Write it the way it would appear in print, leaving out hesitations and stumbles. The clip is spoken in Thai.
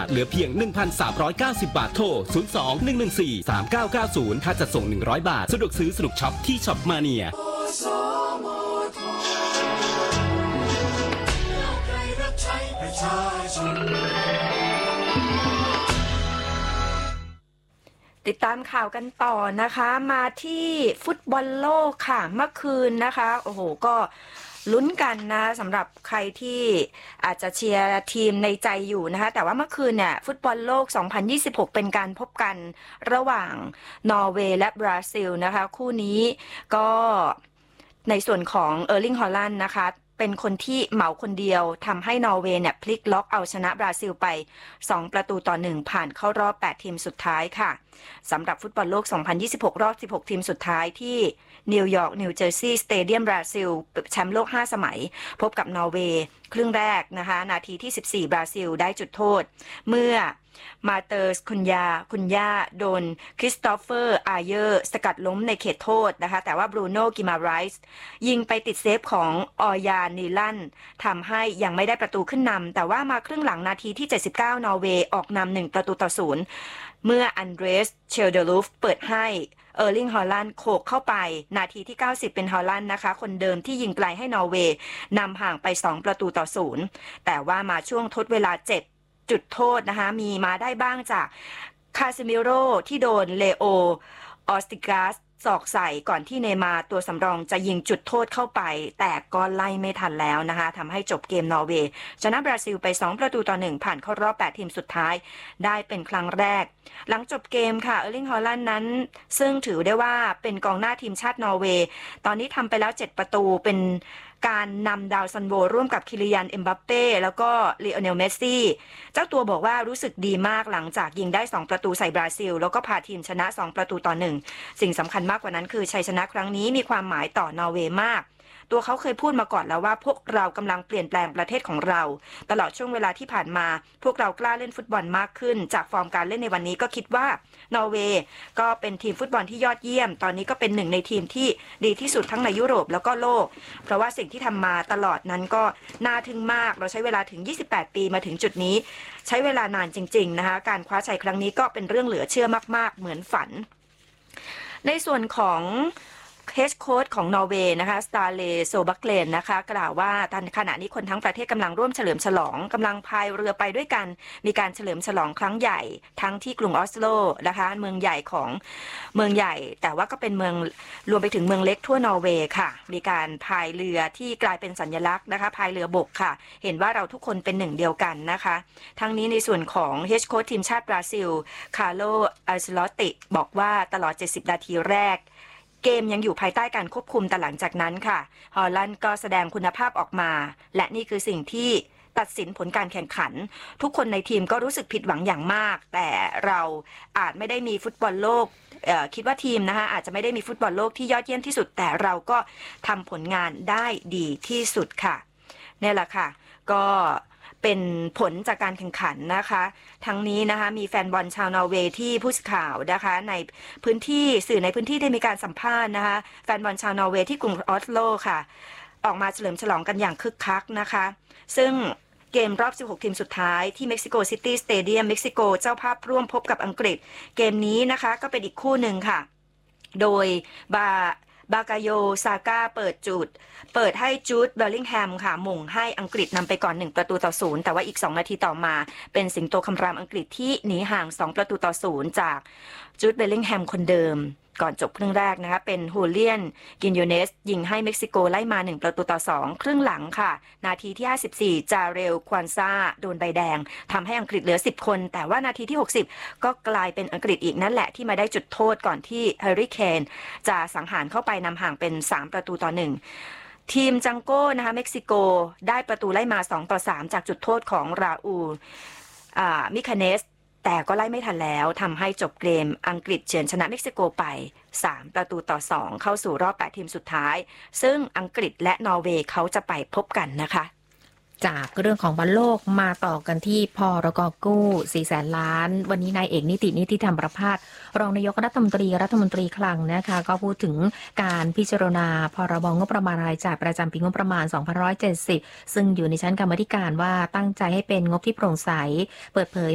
เหลือเพียง 1,390 บาทโทร 02-114-3990 ค่าจัดส่ง 100 บาทสะดวกซื้อสนุกช็อปที่ช็อปมาเนียติดตามข่าวกันต่อนะคะมาที่ฟุตบอลโลกค่ะเมื่อคืนนะคะโอ้โหก็ลุ้นกันนะสำหรับใครที่อาจจะเชียร์ทีมในใจอยู่นะคะแต่ว่าเมื่อคืนเนี่ยฟุตบอลโลก 2026 เป็นการพบกันระหว่างนอร์เวย์และบราซิลนะคะคู่นี้ก็ในส่วนของเออร์ลิงฮอลแลนด์นะคะเป็นคนที่เหมาคนเดียวทำให้นอร์เวย์เนี่ยพลิกล็อกเอาชนะบราซิลไป2-1ผ่านเข้ารอบ8ทีมสุดท้ายค่ะสำหรับฟุตบอลโลก 2026 รอบ16ทีมสุดท้ายที่นิวยอร์กนิวเจอร์ซีย์สเตเดียมบราซิลแชมป์โลก5สมัยพบกับนอร์เวย์ครึ่งแรกนะคะนาทีที่14บราซิลได้จุดโทษเมื่อมาเตอร์สคุณย่าโดนคริสโตเฟอร์อาเยอร์สกัดล้มในเขตโทษนะคะแต่ว่าบรูโน่กิมาไรส์ยิงไปติดเซฟของออยานีลันทำให้ยังไม่ได้ประตูขึ้นนำแต่ว่ามาครึ่งหลังนาทีที่79นอร์เวย์ออกนำ1-0เมื่ออันเดรสเชลเดลูฟเปิดให้เออร์ลิงฮอลแลนด์โขกเข้าไปนาทีที่90เป็นฮอลแลนด์นะคะคนเดิมที่ยิงไกลให้นอร์เวย์นำห่างไป2-0แต่ว่ามาช่วงทดเวลา7จุดโทษนะคะมีมาได้บ้างจากคาซิมิโร่ที่โดนเลโอออสติกัสศอกใส่ก่อนที่เนย์มาร์ตัวสำรองจะยิงจุดโทษเข้าไปแต่ก็ไล่ไม่ทันแล้วนะคะทำให้จบเกมนอร์เวย์ชนะบราซิลไป2-1ผ่านเข้ารอบ8ทีมสุดท้ายได้เป็นครั้งแรกหลังจบเกมค่ะเออร์ลิงฮอลแลนด์นั้นซึ่งถือได้ว่าเป็นกองหน้าทีมชาตินอร์เวย์ตอนนี้ทำไปแล้ว7ประตูเป็นการนำดาวซันโวร่วมกับคิลิยันเอ็มบัปเป้แล้วก็ลีโอเนลเมสซี่เจ้าตัวบอกว่ารู้สึกดีมากหลังจากยิงได้2ประตูใส่บราซิลแล้วก็พาทีมชนะ2-1สิ่งสำคัญมากกว่านั้นคือชัยชนะครั้งนี้มีความหมายต่อนอร์เวย์มากตัวเขาเคยพูดมาก่อนแล้วว่าพวกเรากำลังเปลี่ยนแปลงประเทศของเราตลอดช่วงเวลาที่ผ่านมาพวกเรากล้าเล่นฟุตบอลมากขึ้นจากฟอร์มการเล่นในวันนี้ก็คิดว่านอร์เวย์ก็เป็นทีมฟุตบอลที่ยอดเยี่ยมตอนนี้ก็เป็นหนึ่งในทีมที่ดีที่สุดทั้งในยุโรปแล้วก็โลกเพราะว่าสิ่งที่ทำมาตลอดนั้นก็น่าทึ่งมากเราใช้เวลาถึง28ปีมาถึงจุดนี้ใช้เวลานานจริงๆนะคะการคว้าชัยครั้งนี้ก็เป็นเรื่องเหลือเชื่อมากๆเหมือนฝันในส่วนของเฮดโค้ชของนอร์เวย์นะคะสตาเลโซบักเลนนะคะกล่าวว่าตอนขณะนี้คนทั้งประเทศกำลังร่วมเฉลิมฉลองกำลังพายเรือไปด้วยกันมีการเฉลิมฉลองครั้งใหญ่ทั้งที่กรุงออสโลนะคะเมืองใหญ่ของเมืองใหญ่แต่ว่าก็เป็นเมืองรวมไปถึงเมืองเล็กทั่วนอร์เวย์ค่ะมีการพายเรือที่กลายเป็นสัญลักษณ์นะคะพายเรือบกค่ะเห็นว่าเราทุกคนเป็นหนึ่งเดียวกันนะคะทั้งนี้ในส่วนของเฮดโค้ชทีมชาติบราซิลคาร์โลอัลเซลอตติบอกว่าตลอด70นาทีแรกเกมยังอยู่ภายใต้การควบคุมแต่หลังจากนั้นค่ะฮอลแลนด์ก็แสดงคุณภาพออกมาและนี่คือสิ่งที่ตัดสินผลการแข่งขันทุกคนในทีมก็รู้สึกผิดหวังอย่างมากแต่เราอาจไม่ได้มีฟุตบอลโลกคิดว่าทีมนะคะอาจจะไม่ได้มีฟุตบอลโลกที่ยอดเยี่ยมที่สุดแต่เราก็ทำผลงานได้ดีที่สุดค่ะนี่แหละค่ะก็เป็นผลจากการแข่งขันนะคะทั้งนี้นะคะมีแฟนบอลชาวนอร์เวย์ที่ผู้สื่อข่าวนะคะในพื้นที่สื่อในพื้นที่ได้มีการสัมภาษณ์นะคะแฟนบอลชาวนอร์เวย์ที่กรุงออสโลค่ะออกมาเฉลิมฉลองกันอย่างคึกคักนะคะซึ่งเกมรอบ16ทีมสุดท้ายที่เม็กซิโกซิตี้สเตเดียมเม็กซิโกเจ้าภาพร่วมพบกับอังกฤษเกมนี้นะคะก็เป็นอีกคู่หนึ่งค่ะโดยบากาโยซาก้าเปิดให้จูดเบลลิงแฮมค่ะหม่งให้อังกฤษนำไปก่อน1-0แต่ว่าอีก2นาทีต่อมาเป็นสิงโตคำรามอังกฤษที่หนีห่าง2-0จากจูดเบลลิงแฮมคนเดิมก่อนจบครึ่งแรกนะคะเป็นฮูเลียนกินโยเนสยิงให้เม็กซิโกไล่มา1-2ครึ่งหลังค่ะนาทีที่54จาเรลควานซาโดนใบแดงทำให้อังกฤษเหลือ10คนแต่ว่านาทีที่60ก็กลายเป็นอังกฤษอีกนั่นแหละที่มาได้จุดโทษก่อนที่แฮร์รี่เคนจะสังหารเข้าไปนำห่างเป็น3-1ทีมจังโก้นะคะเม็กซิโกได้ประตูไล่มา2-3จากจุดโทษของราอูลมิคาเนสแต่ก็ไล่ไม่ทันแล้วทำให้จบเกมอังกฤษเฉือนชนะเม็กซิโกไป3-2เข้าสู่รอบ8ทีมสุดท้ายซึ่งอังกฤษและนอร์เวย์เขาจะไปพบกันนะคะจากเรื่องของบอลโลกมาต่อกันที่พรก.กู้400,000 ล้านวันนี้นายเอกนิติธรรมประภาสรองนายกรัฐมนตรีคลังนะคะก็พูดถึงการพิจารณาพรบงบประมาณรายจ่ายประจำปีงบประมาณ2570ซึ่งอยู่ในชั้นกรรมาธิการว่าตั้งใจให้เป็นงบที่โปร่งใสเปิดเผย